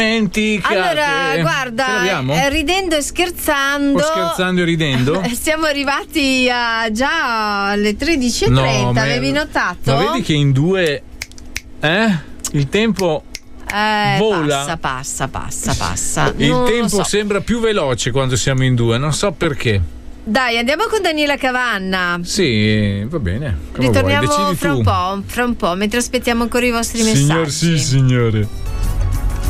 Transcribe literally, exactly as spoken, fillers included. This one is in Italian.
Allora, che... guarda, eh, ridendo e scherzando. O scherzando e ridendo? Siamo arrivati a già alle tredici e trenta, no, avevi notato? Ma vedi che in due eh? Il tempo eh, vola. Passa, passa, passa, passa. Il non tempo so. sembra più veloce quando siamo in due, non so perché. Dai, andiamo con Daniela Cavanna. Sì, va bene. Come Ritorniamo vuoi, decidi fra tu. un po', fra un po', mentre aspettiamo ancora i vostri Signor, messaggi. sì, signore.